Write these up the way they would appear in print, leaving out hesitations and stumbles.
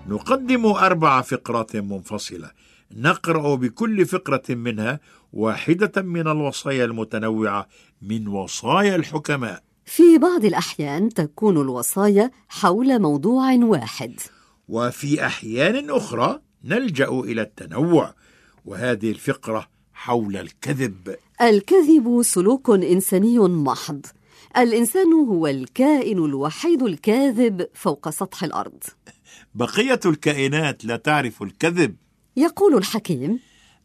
نقدم 4 فقرات منفصلة نقرأ بكل فقرة منها واحدة من الوصايا المتنوعة من وصايا الحكماء. في بعض الأحيان تكون الوصايا حول موضوع واحد، وفي أحيان أخرى نلجأ إلى التنوع، وهذه الفقرة حول الكذب. الكذب سلوك إنساني محض. الإنسان هو الكائن الوحيد الكاذب فوق سطح الأرض. بقية الكائنات لا تعرف الكذب. يقول الحكيم: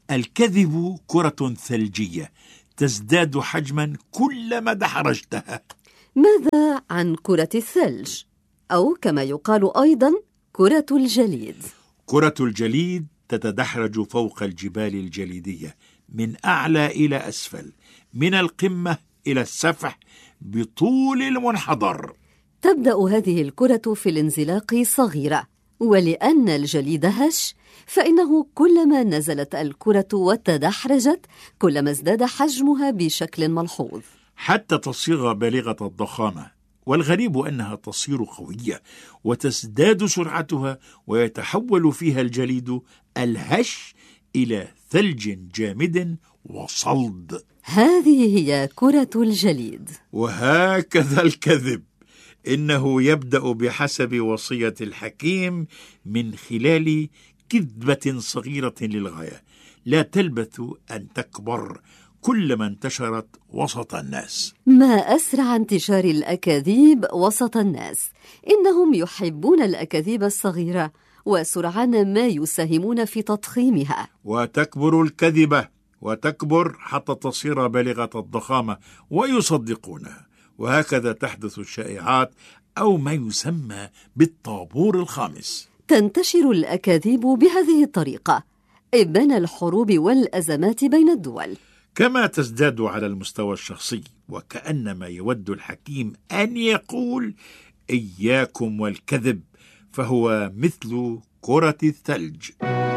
الكذب كرة ثلجية تزداد حجما كلما دحرجتها. ماذا عن كرة الثلج؟ أو كما يقال أيضا كرة الجليد. كرة الجليد تتدحرج فوق الجبال الجليدية من أعلى إلى أسفل، من القمة إلى السفح بطول المنحدر. تبدأ هذه الكرة في الانزلاق صغيرة، ولأن الجليد هش فإنه كلما نزلت الكرة وتدحرجت كلما ازداد حجمها بشكل ملحوظ حتى تصير بالغة الضخامة، والغريب أنها تصير قوية وتزداد سرعتها، ويتحول فيها الجليد الهش إلى ثلج جامد وصلد. هذه هي كرة الجليد. وهكذا الكذب، إنه يبدأ بحسب وصية الحكيم من خلال كذبة صغيرة للغاية لا تلبث أن تكبر كلما انتشرت وسط الناس. ما أسرع انتشار الأكاذيب وسط الناس. إنهم يحبون الأكاذيب الصغيرة وسرعان ما يساهمون في تضخيمها. وتكبر الكذبة وتكبر حتى تصير بالغة الضخامة ويصدقونها، وهكذا تحدث الشائعات أو ما يسمى بالطابور الخامس. تنتشر الأكاذيب بهذه الطريقة إبان الحروب والأزمات بين الدول، كما تزداد على المستوى الشخصي، وكأنما يود الحكيم أن يقول: إياكم والكذب، فهو مثل كرة الثلج.